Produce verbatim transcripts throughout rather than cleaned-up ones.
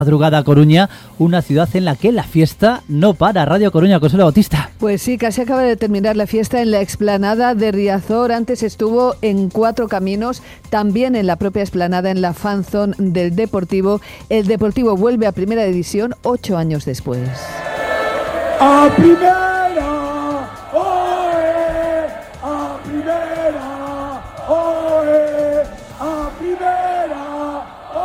Madrugada a Coruña, una ciudad en la que la fiesta no para. Radio Coruña, Consuelo Bautista. Pues sí, casi acaba de terminar la fiesta en la explanada de Riazor. Antes estuvo en Cuatro Caminos, también en la propia explanada, en la fan zone del Deportivo. El Deportivo vuelve a Primera División ocho años después. ¡A Primera! ¡Oe! ¡A Primera! ¡Oe! ¡A Primera!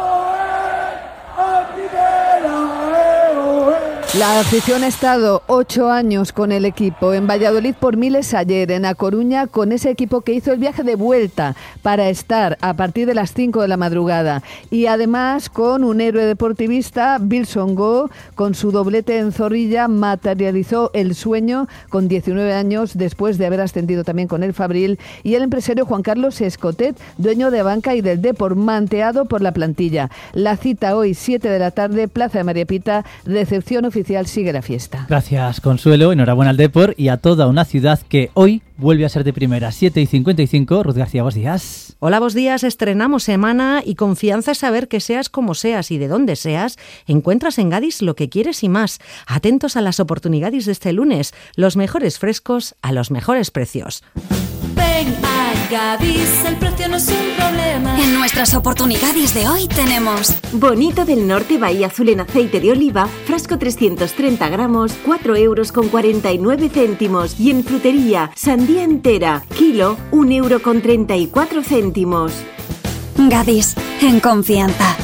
La afición ha estado ocho años con el equipo. En Valladolid por miles ayer, en A Coruña con ese equipo que hizo el viaje de vuelta para estar a partir de las cinco de la madrugada. Y además con un héroe deportivista, Wilson Go, con su doblete en Zorrilla, materializó el sueño con diecinueve años después de haber ascendido también con el Fabril. Y el empresario Juan Carlos Escotet, dueño de Banca y del Depor, manteado por la plantilla. La cita hoy, siete de la tarde, Plaza de María Pita, recepción oficial. Sigue la fiesta. Gracias, Consuelo. Enhorabuena al Depor y a toda una ciudad que hoy vuelve a ser de primera. siete y cincuenta y cinco. Ruth García, buenos días. Hola, buenos días. Estrenamos semana y confianza es saber que seas como seas y de donde seas, encuentras en Gadis lo que quieres y más. Atentos a las oportunidades de este lunes. Los mejores frescos a los mejores precios. Ven a Gadis, el precio no es un problema. En nuestras oportunidades de hoy tenemos Bonito del Norte Bahía Azul en aceite de oliva, frasco trescientos treinta gramos, cuatro euros con cuarenta y nueve céntimos. Y en frutería, sandía entera, kilo, un euro con treinta y cuatro céntimos. Gadis, en confianza.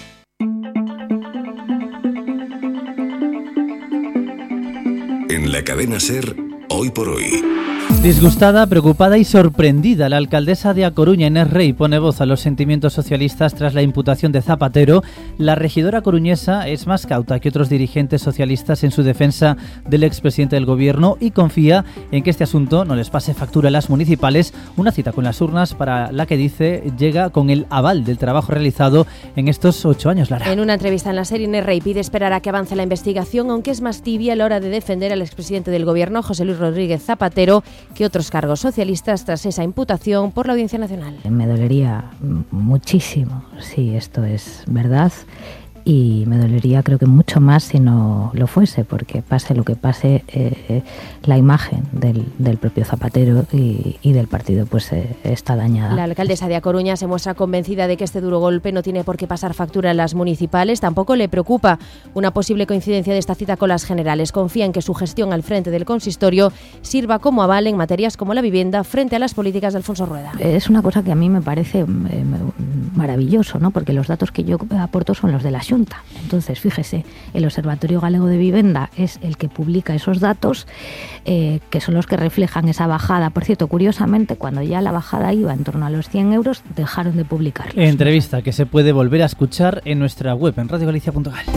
En la cadena SER, hoy por hoy. Disgustada, preocupada y sorprendida, la alcaldesa de A Coruña, Inés Rey, pone voz a los sentimientos socialistas tras la imputación de Zapatero. La regidora coruñesa es más cauta que otros dirigentes socialistas en su defensa del expresidente del gobierno y confía en que este asunto no les pase factura a las municipales. Una cita con las urnas para la que dice llega con el aval del trabajo realizado en estos ocho años, Lara. En una entrevista en la serie, Inés Rey pide esperar a que avance la investigación, aunque es más tibia a la hora de defender al expresidente del gobierno, José Luis Rodríguez Zapatero, que otros cargos socialistas tras esa imputación por la Audiencia Nacional. Me dolería muchísimo si esto es verdad y me dolería creo que mucho más si no lo fuese, porque pase lo que pase, eh, la imagen del, del propio Zapatero y, y del partido pues eh, está dañada. La alcaldesa de A Coruña se muestra convencida de que este duro golpe no tiene por qué pasar factura en las municipales. Tampoco le preocupa una posible coincidencia de esta cita con las generales. Confía en que su gestión al frente del consistorio sirva como aval en materias como la vivienda frente a las políticas de Alfonso Rueda. Es una cosa que a mí me parece eh, maravilloso, ¿no? Porque los datos que yo aporto son los de la Xunta. Entonces, fíjese, el Observatorio Galego de Vivenda es el que publica esos datos, eh, que son los que reflejan esa bajada. Por cierto, curiosamente, cuando ya la bajada iba en torno a los cien euros, dejaron de publicarlos. Entrevista que se puede volver a escuchar en nuestra web, en radio galicia punto gal.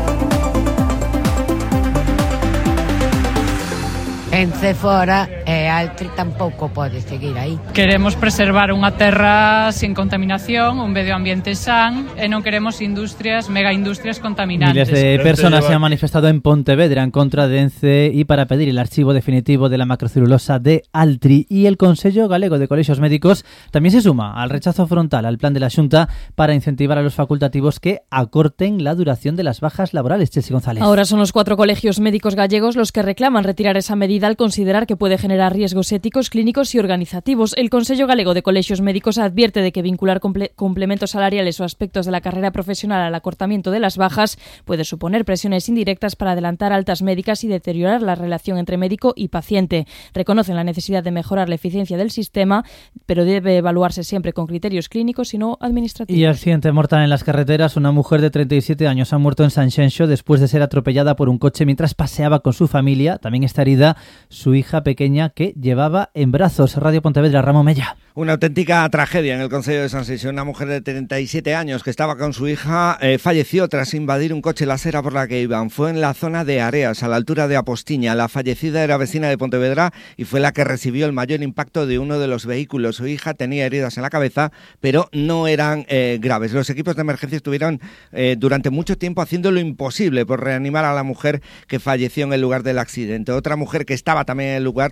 En Cefora e Altri tampouco pode seguir aí. Queremos preservar unha terra sin contaminación, un medio ambiente san e non queremos industrias, megaindustrias contaminantes. Miles de personas se han manifestado en Pontevedra en contra de ENCE y para pedir el archivo definitivo de la macrocelulosa de Altri. Y el Consello Galego de Colexios Médicos también se suma al rechazo frontal al plan de la Xunta para incentivar a los facultativos que acorten la duración de las bajas laborales. Chelsea González. Ahora son los cuatro colegios médicos gallegos los que reclaman retirar esa medida al considerar que puede generar riesgos éticos, clínicos y organizativos. El Consello Galego de Colexios Médicos advierte de que vincular comple- complementos salariales o aspectos de la carrera profesional al acortamiento de las bajas puede suponer presiones indirectas para adelantar altas médicas y deteriorar la relación entre médico y paciente. Reconocen la necesidad de mejorar la eficiencia del sistema, pero debe evaluarse siempre con criterios clínicos y no administrativos. Y accidente mortal en las carreteras. Una mujer de treinta y siete años ha muerto en Sanxenxo después de ser atropellada por un coche mientras paseaba con su familia. También está herida su hija pequeña que llevaba en brazos. Radio Pontevedra, Ramón Mella. Una auténtica tragedia en el concello de Sanxenxo. Una mujer de treinta y siete años que estaba con su hija eh, falleció tras invadir un coche la acera por la que iban. Fue en la zona de Areas, a la altura de Apostiña. La fallecida era vecina de Pontevedra y fue la que recibió el mayor impacto de uno de los vehículos. Su hija tenía heridas en la cabeza, pero no eran eh, graves. Los equipos de emergencia estuvieron eh, durante mucho tiempo haciendo lo imposible por reanimar a la mujer que falleció en el lugar del accidente. Otra mujer que estaba también en el lugar tuvo que ser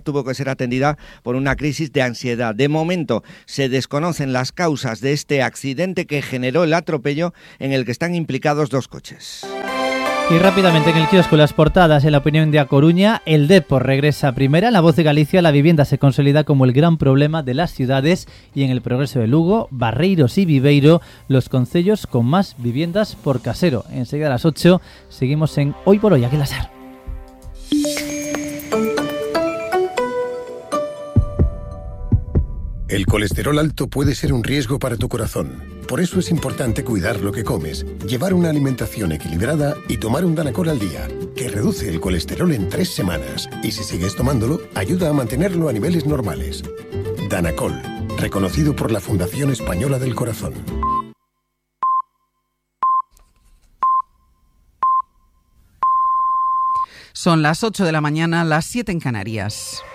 ser atendida por una crisis de ansiedad. De momento se desconocen las causas de este accidente que generó el atropello en el que están implicados dos coches. Y rápidamente en el kiosco las portadas, en la opinión de A Coruña, el Depor regresa a primera, en La Voz de Galicia la vivienda se consolida como el gran problema de las ciudades y en El Progreso de Lugo, Barreiros y Viveiro, los concellos con más viviendas por casero. Enseguida a las ocho seguimos en Hoy por Hoy, aquí en la SER. El colesterol alto puede ser un riesgo para tu corazón. Por eso es importante cuidar lo que comes, llevar una alimentación equilibrada y tomar un Danacol al día, que reduce el colesterol en tres semanas y si sigues tomándolo, ayuda a mantenerlo a niveles normales. Danacol, reconocido por la Fundación Española del Corazón. Son las ocho de la mañana, las siete en Canarias.